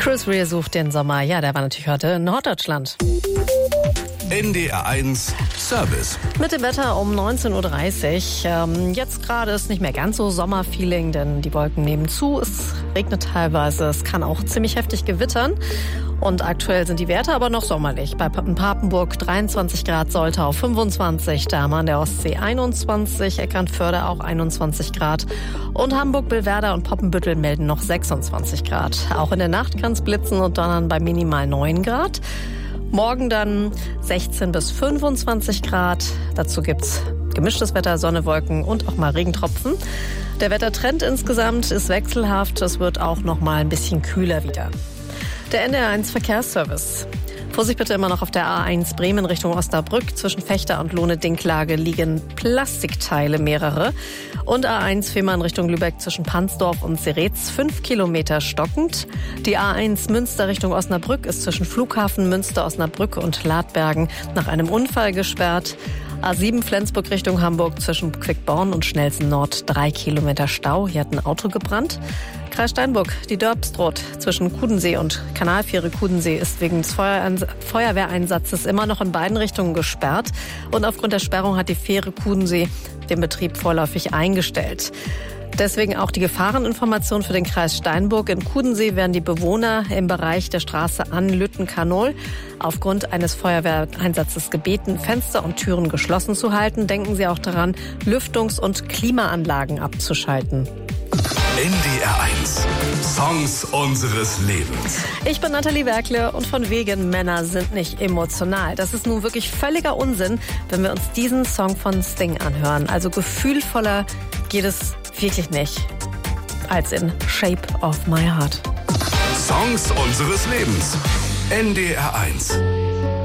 Chris Rea sucht den Sommer. Ja, der war natürlich heute in Norddeutschland. NDR1 Service. Mit dem Wetter um 19.30 Uhr. Jetzt gerade ist nicht mehr ganz so Sommerfeeling, denn die Wolken nehmen zu. Es regnet teilweise, es kann auch ziemlich heftig gewittern. Und aktuell sind die Werte aber noch sommerlich. Bei Papenburg 23 Grad, Soltau 25, Dahme an der Ostsee 21, Eckernförde auch 21 Grad. Und Hamburg, Billwerder und Poppenbüttel melden noch 26 Grad. Auch in der Nacht kann es blitzen und donnern bei minimal 9 Grad. Morgen dann 16 bis 25 Grad. Dazu gibt's gemischtes Wetter, Sonne, Wolken und auch mal Regentropfen. Der Wettertrend insgesamt ist wechselhaft. Es wird auch noch mal ein bisschen kühler wieder. Der NDR1 Verkehrsservice. Vorsicht bitte immer noch auf der A1 Bremen Richtung Osnabrück. Zwischen Fechter und Lohne-Dinklage liegen Plastikteile mehrere. Und A1 Fehmarn Richtung Lübeck zwischen Pansdorf und Seretz 5 Kilometer stockend. Die A1 Münster Richtung Osnabrück ist zwischen Flughafen Münster, Osnabrück und Ladbergen nach einem Unfall gesperrt. A7 Flensburg Richtung Hamburg zwischen Quickborn und Schnelsen Nord 3 Kilometer Stau. Hier hat ein Auto gebrannt. Kreis Steinburg, die Dörpstroth zwischen Kudensee und Kanalfähre Kudensee ist wegen des Feuerwehreinsatzes immer noch in beiden Richtungen gesperrt. Und aufgrund der Sperrung hat die Fähre Kudensee den Betrieb vorläufig eingestellt. Deswegen auch die Gefahreninformation für den Kreis Steinburg. In Kudensee werden die Bewohner im Bereich der Straße an Lüttenkanol aufgrund eines Feuerwehreinsatzes gebeten, Fenster und Türen geschlossen zu halten. Denken Sie auch daran, Lüftungs- und Klimaanlagen abzuschalten. NDR1 Songs unseres Lebens. Ich bin Nathalie Werkle und von wegen Männer sind nicht emotional. Das ist nun wirklich völliger Unsinn, wenn wir uns diesen Song von Sting anhören. Also gefühlvoller geht es wirklich nicht als in Shape of My Heart. Songs unseres Lebens. NDR1.